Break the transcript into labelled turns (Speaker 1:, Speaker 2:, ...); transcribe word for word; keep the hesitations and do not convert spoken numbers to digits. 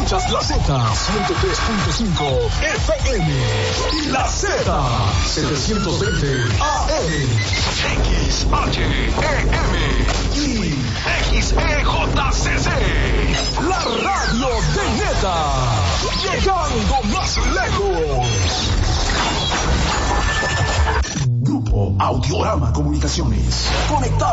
Speaker 1: Escuchas la Z ciento tres punto cinco F M y la Z setecientos veinte A M. X H E M y X E J C C. La radio de Neta. Llegando más lejos. Grupo Audiorama Comunicaciones. Conectado.